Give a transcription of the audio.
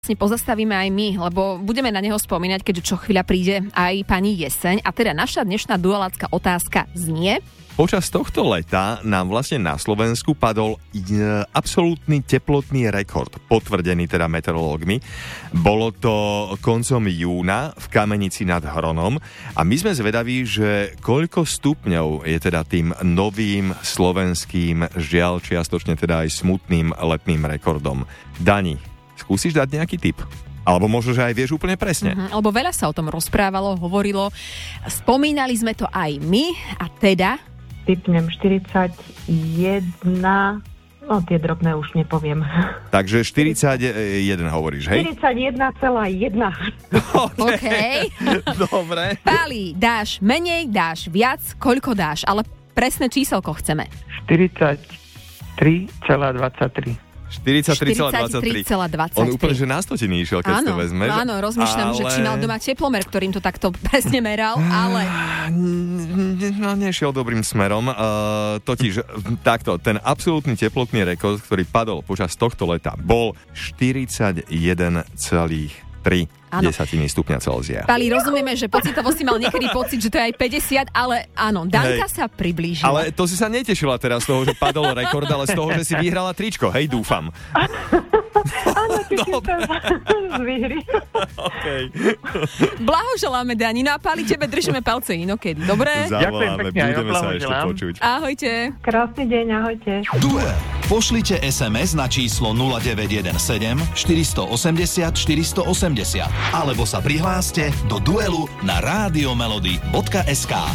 pozastavíme aj my, lebo budeme na neho spomínať, keďže čo chvíľa príde aj pani jeseň. A teda naša dnešná duelácka otázka znie: počas tohto leta nám vlastne na Slovensku padol absolútny teplotný rekord, potvrdený teda meteorológmi. Bolo to koncom júna v Kamenici nad Hronom a my sme zvedaví, že koľko stupňov je teda tým novým slovenským, žiaľ čiastočne teda aj smutným letným rekordom. Dani, skúsiš dať nejaký tip? Alebo možno, že aj vieš úplne presne. Lebo veľa sa o tom rozprávalo, hovorilo, spomínali sme to aj my a teda... Typnem 41, no tie drobné už nepoviem. Takže 41 hovoríš, hej? 41,1. OK. Dobre. Pali, dáš menej, dáš viac, koľko dáš, ale presné číselko chceme. 43,23. 43,23. On úplne, že na stotiny išiel, keď to vezmeš. Áno, rozmýšľam, že či mal doma teplomer, ktorým to takto presne meral, ale... No, nešiel dobrým smerom. Totiž takto, ten absolútny teplotný rekord, ktorý padol počas tohto leta, bol 41,3 desatiny stupňa Celzia. Pali, rozumieme, že pocitovo si mal niekedy pocit, že to je aj 50, ale áno, Danka sa priblížila. Ale to si sa netešila teraz z toho, že padol rekord, ale z toho, že si vyhrala tričko. Hej, dúfam. Áno, teším sa z výhry. Okay. Blahoželáme, Dani. No a Pali, tebe držíme palce inokedy, dobre? Zavoláme, budeme sa ešte počuť. Ahojte. Krásny deň, ahojte. Duel. Pošlite SMS na číslo 0917 480 480 alebo sa prihláste do duelu na radiomelody.sk.